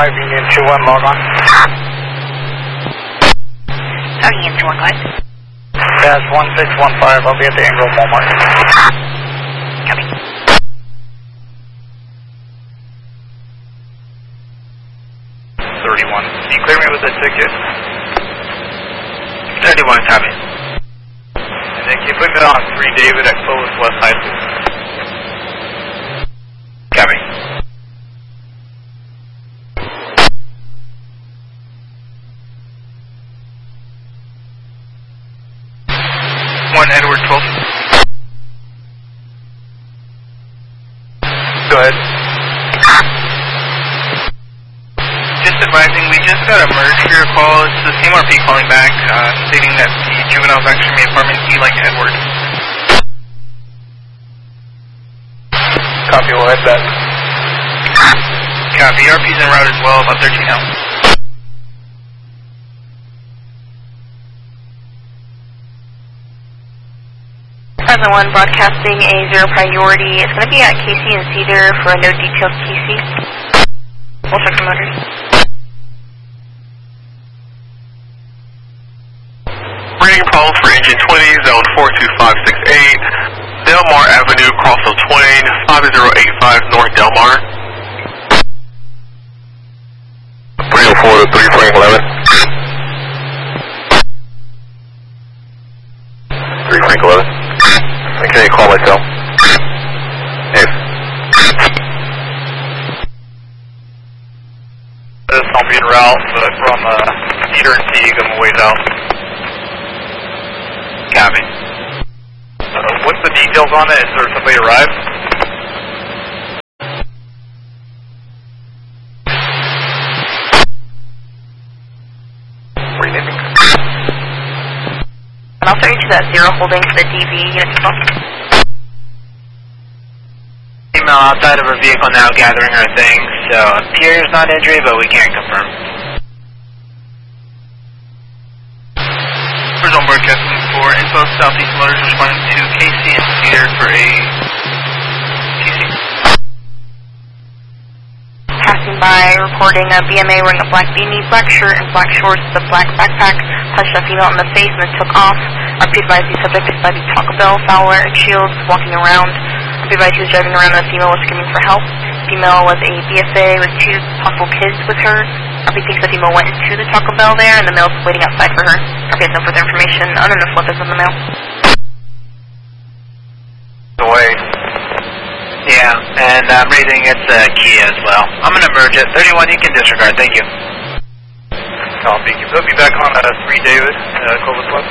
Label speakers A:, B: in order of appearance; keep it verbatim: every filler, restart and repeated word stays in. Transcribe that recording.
A: five, Union two one, log on.
B: How Union two one, go ahead.
A: Dash one six one five, I'll be at the Ingram Walmart.
B: Copy.
A: thirty-one, can you clear me with a ticket?
C: thirty-one, copy.
A: And then can you put me on three David at Clovis West High School?
C: Copy.
A: one Edward twelve. Go ahead.
C: Just advising, we just got a merge for your call. It's the same R P calling back, uh, stating that the juvenile is actually in apartment E like Edward.
A: Copy, we'll head back.
C: Copy, R P's en route as well, about thirteen now.
B: Present one, broadcasting a zero priority. It's going to be at Casey and Cedar for a no detailed Casey. We'll check the motors.
D: Reading problem for engine twenty, zone four two five six eight, Delmar Avenue, Crossville Twain, five zero eight five North Delmar. three oh four to three Frank eleven. three Frank eleven. Okay, call myself. Yes.
A: I'll be en route, but from uh, Cedar and Teague, I'm a ways out.
C: Copy.
A: Uh, what's the details on it? Is there somebody arrived? Where are you leaving?
B: And I'll start you to that zero holding for the D V unit twelve.
C: Female outside of her vehicle now gathering her things, so appears not injury, but we can't confirm. First on broadcasting for info, Southeast Motors responding to Casey and Cedar for a Casey.
B: Passing by, recording a B M A wearing a black beanie, black shirt, and black shorts with a black backpack, punched a female in the face and then took off. Our P advised the subject is by the Taco Bell, Fowler, and Shields, walking around. Our P advised he was driving around and the female was screaming for help. Female was a B F A with two possible kids with her. R P thinks the female went into the Taco Bell there and the male's waiting outside for her. R P has no further information. Unknown weapons on the male.
A: Away.
C: Yeah, and I'm uh, raising its uh, key as well. I'm going to merge it. thirty-one, you can disregard. Thank you.
A: Copy. Can you put me back on uh, three David, uh, Clovis West?